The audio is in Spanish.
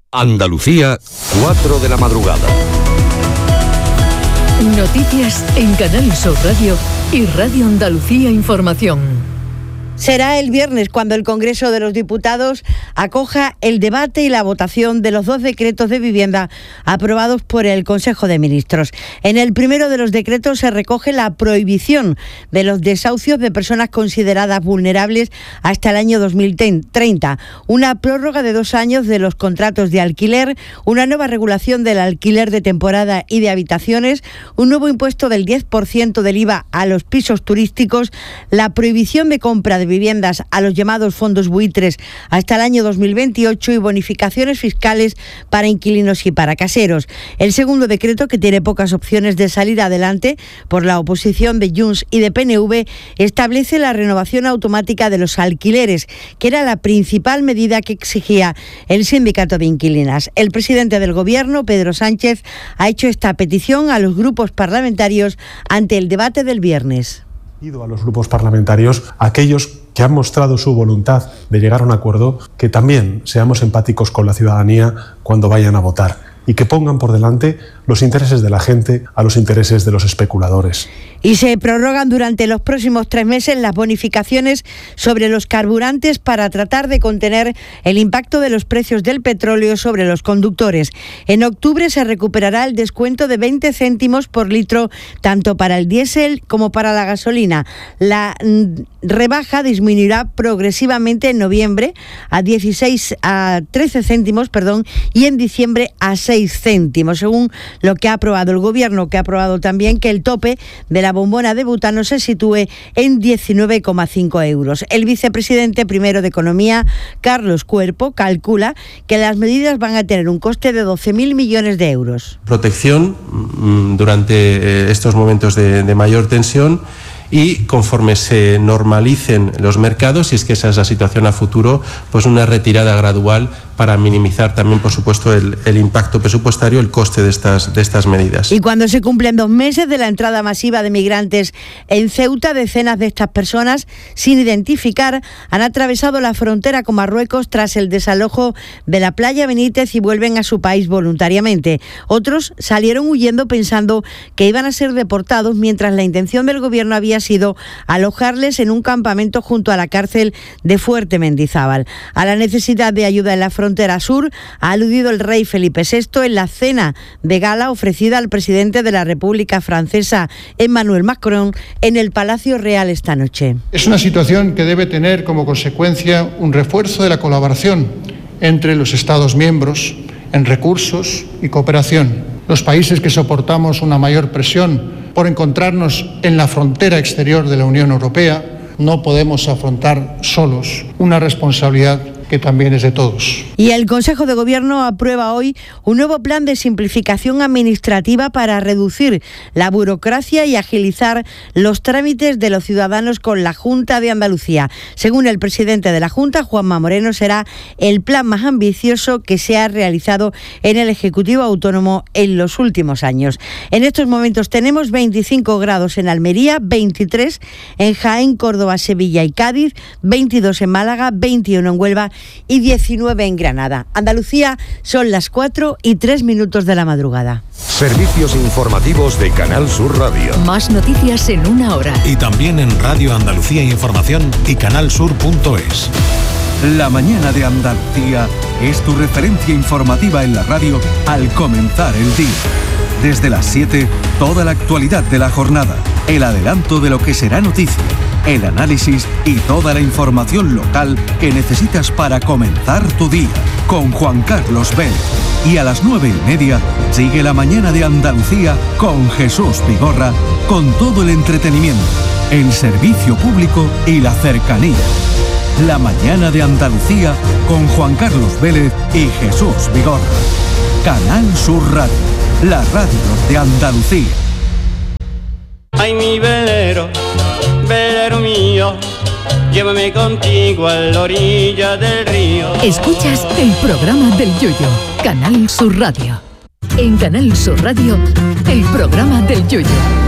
Andalucía, 4 de la madrugada. Noticias en Canal Sur Radio y Radio Andalucía Información. Será el viernes cuando el Congreso de los Diputados acoja el debate y la votación de los 2 decretos de vivienda aprobados por el Consejo de Ministros. En el primero de los decretos se recoge la prohibición de los desahucios de personas consideradas vulnerables hasta el año 2030, una prórroga de 2 años de los contratos de alquiler, una nueva regulación del alquiler de temporada y de habitaciones, un nuevo impuesto del 10% del IVA a los pisos turísticos, la prohibición de compra de viviendas a los llamados fondos buitres hasta el año 2028 y bonificaciones fiscales para inquilinos y para caseros. El segundo decreto, que tiene pocas opciones de salir adelante por la oposición de Junts y de PNV, establece la renovación automática de los alquileres, que era la principal medida que exigía el sindicato de inquilinas. El presidente del Gobierno, Pedro Sánchez, ha hecho esta petición a los grupos parlamentarios ante el debate del viernes. Pido a los grupos parlamentarios, a aquellos que han mostrado su voluntad de llegar a un acuerdo, que también seamos empáticos con la ciudadanía cuando vayan a votar y que pongan por delante los intereses de la gente a los intereses de los especuladores. Y se prorrogan durante los próximos 3 meses las bonificaciones sobre los carburantes para tratar de contener el impacto de los precios del petróleo sobre los conductores. En octubre se recuperará el descuento de 20 céntimos por litro tanto para el diésel como para la gasolina. La rebaja disminuirá progresivamente en noviembre a 13 céntimos, y en diciembre a 6 céntimos, según lo que ha aprobado el Gobierno, que ha aprobado también que el tope de la bombona de butano se sitúe en 19,5 euros. El vicepresidente primero de Economía, Carlos Cuerpo, calcula que las medidas van a tener un coste de 12.000 millones de euros. Protección durante estos momentos de mayor tensión, y conforme se normalicen los mercados, si es que esa es la situación a futuro, pues una retirada gradual para minimizar también, por supuesto, el impacto presupuestario, el coste de estas medidas. Y cuando se cumplen 2 meses de la entrada masiva de migrantes en Ceuta, decenas de estas personas, sin identificar, han atravesado la frontera con Marruecos tras el desalojo de la playa Benítez y vuelven a su país voluntariamente. Otros salieron huyendo pensando que iban a ser deportados, mientras la intención del Gobierno había sido alojarles en un campamento junto a la cárcel de Fuerte Mendizábal. A la necesidad de ayuda en la frontera sur ha aludido el rey Felipe VI en la cena de gala ofrecida al presidente de la República Francesa, Emmanuel Macron, en el Palacio Real esta noche. Es una situación que debe tener como consecuencia un refuerzo de la colaboración entre los Estados miembros en recursos y cooperación. Los países que soportamos una mayor presión por encontrarnos en la frontera exterior de la Unión Europea no podemos afrontar solos una responsabilidad que también es de todos. Y el Consejo de Gobierno aprueba hoy un nuevo plan de simplificación administrativa para reducir la burocracia y agilizar los trámites de los ciudadanos con la Junta de Andalucía. Según el presidente de la Junta, Juanma Moreno, será el plan más ambicioso que se ha realizado en el Ejecutivo Autónomo en los últimos años. En estos momentos tenemos 25 grados en Almería, 23 en Jaén, Córdoba, Sevilla y Cádiz, 22 en Málaga, 21 en Huelva y 19 en Granada. Andalucía, son las 4:03 de la madrugada. Servicios informativos de Canal Sur Radio. Más noticias en 1 hora. Y también en Radio Andalucía Información y canalsur.es. La mañana de Andalucía es tu referencia informativa en la radio al comenzar el día. Desde las 7, toda la actualidad de la jornada, el adelanto de lo que será noticia, el análisis y toda la información local que necesitas para comenzar tu día, con Juan Carlos Vélez. Y a las 9:30 sigue la mañana de Andalucía con Jesús Vigorra, con todo el entretenimiento, el servicio público y la cercanía. La mañana de Andalucía con Juan Carlos Vélez y Jesús Vigorra. Canal Sur Radio, la radio de Andalucía. Ay, mi velero, velero mío, llévame contigo a la orilla del río. Escuchas el programa del Yoyo, Canal Sur Radio. En Canal Sur Radio, el programa del Yoyo.